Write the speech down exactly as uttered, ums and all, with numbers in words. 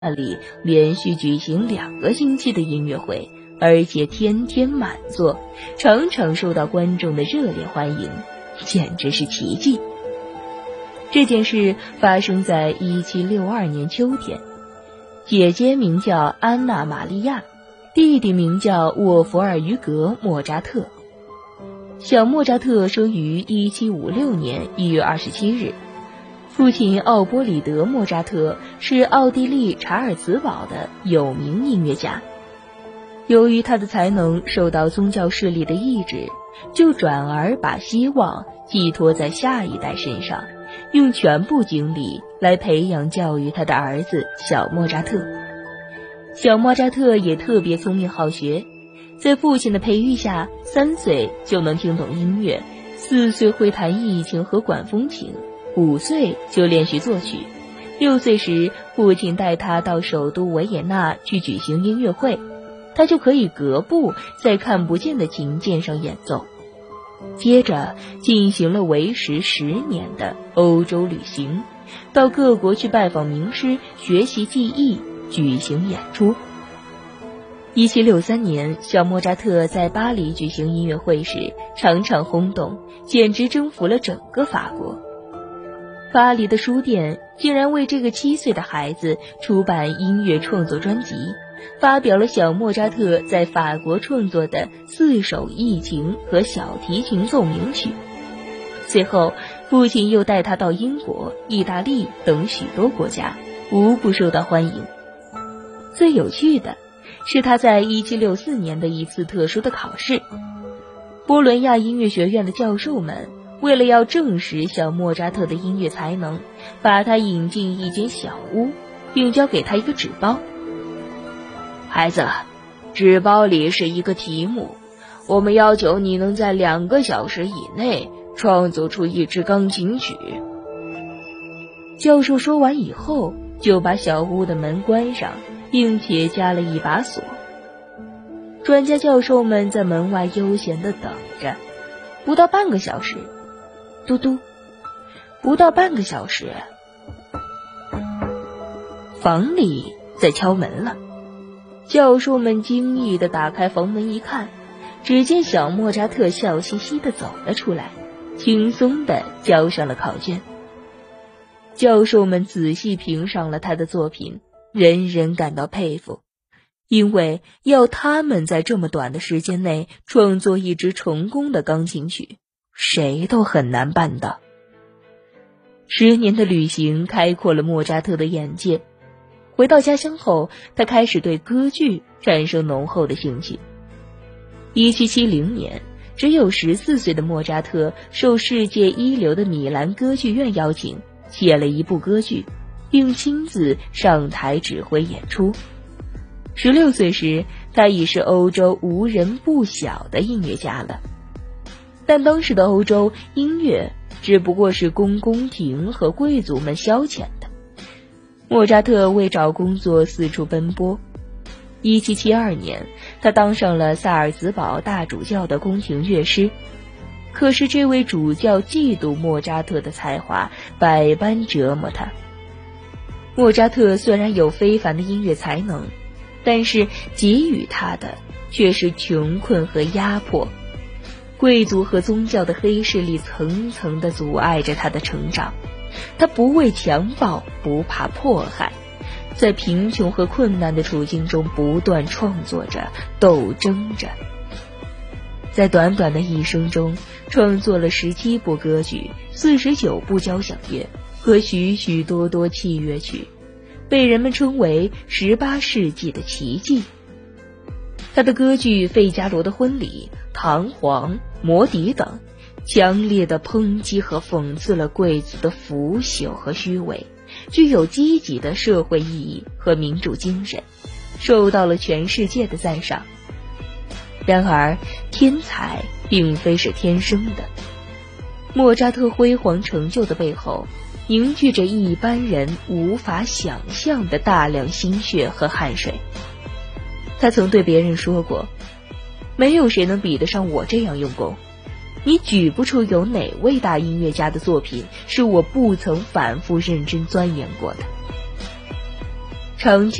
里连续举行两个星期的音乐会，而且天天满座，常常受到观众的热烈欢迎，简直是奇迹。这件事发生在一七六二年秋天，姐姐名叫安娜·玛利亚，弟弟名叫沃弗尔于格·莫扎特。小莫扎特生于一七五六年一月二十七日，父亲奥波里德·莫扎特是奥地利查尔茨堡的有名音乐家。由于他的才能受到宗教势力的抑制，就转而把希望寄托在下一代身上，用全部精力来培养教育他的儿子小莫扎特。小莫扎特也特别聪明好学，在父亲的培育下，三岁就能听懂音乐，四岁会弹艺琴和管风琴，五岁就练习作曲，六岁时父亲带他到首都维也纳去举行音乐会，他就可以隔步在看不见的琴键上演奏。接着进行了为时十年的欧洲旅行，到各国去拜访名师，学习技艺，举行演出。一七六三年，小莫扎特在巴黎举行音乐会时，场场轰动，简直征服了整个法国。巴黎的书店竟然为这个七岁的孩子出版音乐创作专辑，发表了小莫扎特在法国创作的四首艺琴和小提琴奏鸣曲。随后，父亲又带他到英国、意大利等许多国家，无不受到欢迎。最有趣的是他在一七六四年的一次特殊的考试，波伦亚音乐学院的教授们为了要证实小莫扎特的音乐才能，把他引进一间小屋，并交给他一个纸包。孩子，纸包里是一个题目，我们要求你能在两个小时以内创作出一支钢琴曲。教授说完以后，就把小屋的门关上，并且加了一把锁。专家教授们在门外悠闲地等着，不到半个小时，嘟嘟，不到半个小时，房里在敲门了。教授们惊异地打开房门一看，只见小莫扎特笑嘻嘻地走了出来，轻松地交上了考卷。教授们仔细评赏了他的作品，人人感到佩服，因为要他们在这么短的时间内创作一支成功的钢琴曲，谁都很难办到。十年的旅行开阔了莫扎特的眼界，回到家乡后，他开始对歌剧产生浓厚的兴趣。一七七零年，只有十四岁的莫扎特受世界一流的米兰歌剧院邀请，写了一部歌剧，并亲自上台指挥演出。十六岁时，他已是欧洲无人不晓的音乐家了。但当时的欧洲，音乐只不过是供宫廷和贵族们消遣的。莫扎特为找工作四处奔波。一七七二年，他当上了萨尔茨堡大主教的宫廷乐师。可是这位主教嫉妒莫扎特的才华，百般折磨他。莫扎特虽然有非凡的音乐才能，但是给予他的却是穷困和压迫。贵族和宗教的黑势力层层地阻碍着他的成长。他不畏强暴，不怕迫害，在贫穷和困难的处境中不断创作着，斗争着。在短短的一生中，创作了十七部歌剧、四十九部交响乐和许许多多器乐曲，被人们称为十八世纪的奇迹。他的歌剧《费加罗的婚礼》、《唐璜》、《魔笛》等，强烈的抨击和讽刺了贵族的腐朽和虚伪，具有积极的社会意义和民主精神，受到了全世界的赞赏。然而，天才并非是天生的。莫扎特辉煌成就的背后，凝聚着一般人无法想象的大量心血和汗水。他曾对别人说过，没有谁能比得上我这样用功，你举不出有哪位大音乐家的作品是我不曾反复认真钻研过的。 长